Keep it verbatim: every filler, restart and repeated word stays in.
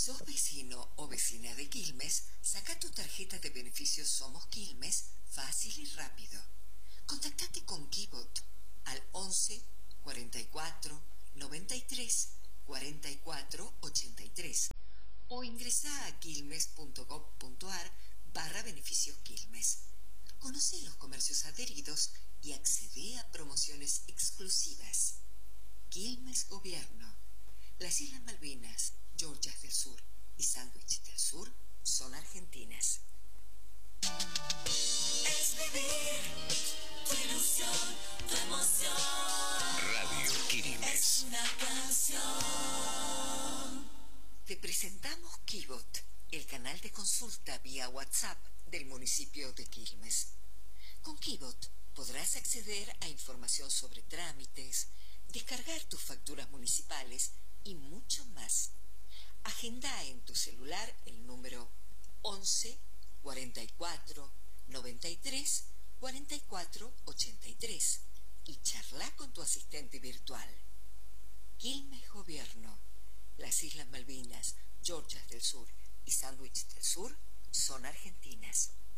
¿Sos vecino o vecina de Quilmes? Saca tu tarjeta de beneficios Somos Quilmes fácil y rápido. Contactate con Kibot al once, cuarenta y cuatro, noventa y tres, cuarenta y cuatro, ochenta y tres o ingresa a quilmes.gov.ar barra beneficios Quilmes. Conoce los comercios adheridos y accede a promociones exclusivas. Quilmes Gobierno. Las Islas Malvinas, Georgias del Sur y Sándwich del Sur son argentinas. Es vivir tu ilusión, tu emoción. Radio Quilmes. Es una canción. Te presentamos Kibot, el canal de consulta vía WhatsApp del municipio de Quilmes. Con Kibot podrás acceder a información sobre trámites, descargar tus facturas municipales y mucho más. Agenda en tu celular el número once, cuarenta y cuatro, noventa y tres, cuarenta y cuatro, ochenta y tres y charla con tu asistente virtual. Quilmes Gobierno. Las Islas Malvinas, Georgias del Sur y Sándwich del Sur son argentinas.